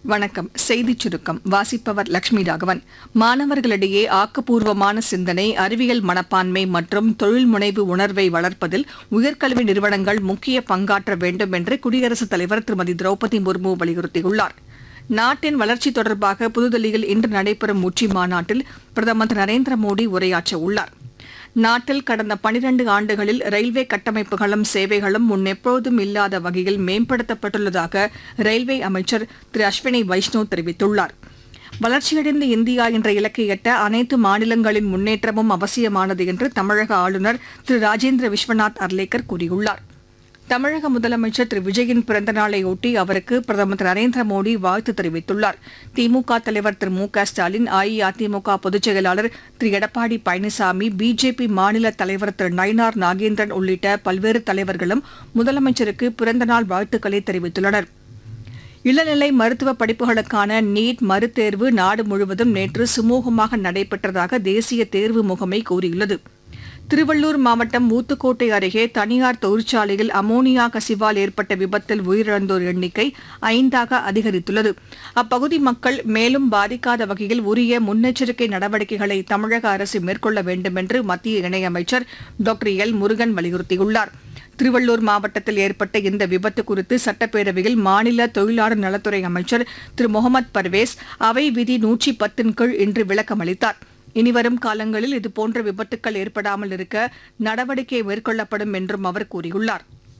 வணக்கம். செய்திச் சுருக்கம் வாசிப்பவர் லட்சுமி ராகவன். மாணவர்களிடையே ஆக்கப்பூர்வமான சிந்தனை, அறிவியல் மனப்பான்மை மற்றும் தொழில் முனைவு உணர்வை வளர்ப்பதில் உயர்கல்வி நிறுவனங்கள் முக்கிய பங்காற்ற வேண்டும் என்று குடியரசுத் தலைவர் திருமதி திரௌபதி முர்மு வலியுறுத்தியுள்ளார். நாட்டின் வளர்ச்சி தொடர்பாக புதுதில்லியில் இன்று நடைபெறும் உச்சி மாநாட்டில் பிரதமர் திரு நரேந்திர மோடி உரையாற்ற உள்ளார். நாட்டில் கடந்த 12 ஆண்டுகளில் ரயில்வே கட்டமைப்புகளும் சேவைகளும் முன்னெப்போதும் இல்லாத வகையில் மேம்படுத்தப்பட்டுள்ளதாக ரயில்வே அமைச்சர் திரு அஸ்வினி வைஷ்ணவ் தெரிவித்துள்ளார். வளர்ச்சியடைந்த இந்தியா என்ற இலக்கை எட்ட அனைத்து மாநிலங்களின் முன்னேற்றமும் அவசியமானது என்று தமிழக ஆளுநர் திரு ராஜேந்திர விஸ்வநாத் அர்லேக்கர் கூறியுள்ளார். தமிழக முதலமைச்சர் திரு விஜயின் பிறந்தநாளையொட்டி அவருக்கு பிரதமர் திரு நரேந்திர மோடி வாழ்த்து தெரிவித்துள்ளார். திமுக தலைவர் திரு மு க ஸ்டாலின், அஇஅதிமுக பொதுச் செயலாளர் திரு எடப்பாடி பழனிசாமி, பிஜேபி மாநில தலைவர் திரு நயினார் நாகேந்திரன் உள்ளிட்ட பல்வேறு தலைவர்களும் முதலமைச்சருக்கு பிறந்தநாள் வாழ்த்துக்களை தெரிவித்துள்ளனர். இளநிலை மருத்துவ படிப்புகளுக்கான நீட் மறுதேர்வு நாடு முழுவதும் நேற்று சுமூகமாக நடைபெற்றதாக தேசிய தேர்வு முகமை கூறியுள்ளது. திருவள்ளூர் மாவட்டம் ஊத்துக்கோட்டை அருகே தனியார் தொழிற்சாலையில் அமோனியா கசிவால் ஏற்பட்ட விபத்தில் உயிரிழந்தோர் எண்ணிக்கை 5ஆக அதிகரித்துள்ளது. அப்பகுதி மக்கள் மேலும் பாதிக்காத வகையில் உரிய முன்னெச்சரிக்கை நடவடிக்கைகளை தமிழக அரசு மேற்கொள்ள வேண்டும் என்று மத்திய இணையமைச்சர் டாக்டர் எல் முருகன் வலியுறுத்தியுள்ளார். திருவள்ளூர் மாவட்டத்தில் ஏற்பட்ட இந்த விபத்து குறித்து சட்டப்பேரவையில் மாநில தொழிலாளர் நலத்துறை அமைச்சர் திரு முகமது பர்வேஸ் அவை விதி 110 கீழ் இன்று விளக்கம் அளித்தார். இனிவரும் காலங்களில் இதுபோன்ற விபத்துக்கள் ஏற்படாமல் இருக்க நடவடிக்கை மேற்கொள்ளப்படும் என்றும் அவர் கூறியுள்ளார்.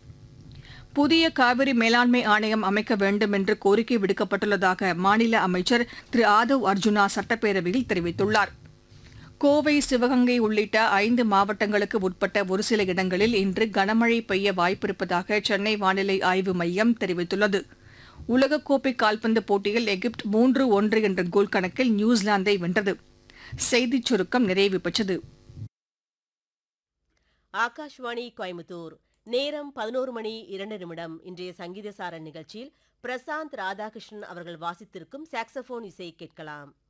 புதிய காவிரி மேலாண்மை ஆணையம் அமைக்க வேண்டும் என்று கோரிக்கை விடுக்கப்பட்டுள்ளதாக மாநில அமைச்சர் திரு ஆதவ் அர்ஜுனா சட்டப்பேரவையில் தெரிவித்துள்ளார். கோவை, சிவகங்கை உள்ளிட்ட 5 மாவட்டங்களுக்கு உட்பட்ட ஒருசில இடங்களில் இன்று கனமழை பெய்ய வாய்ப்பிருப்பதாக சென்னை வானிலை ஆய்வு மையம் தெரிவித்துள்ளது. உலகக்கோப்பை கால்பந்து போட்டியில் எகிப்து 3-1 என்ற கோல் கணக்கில் நியூசிலாந்தை வென்றது. செய்திச் சுருக்கம் நிறைவு பெற்றது. ஆகாஷ்வாணி கோயம்புத்தூர். நேரம் 11:02. இன்றைய சங்கீத சாரன் நிகழ்ச்சியில் பிரசாந்த் ராதாகிருஷ்ணன் அவர்கள் வாசித்திருக்கும் சாக்ஸபோன் இசை கேட்கலாம்.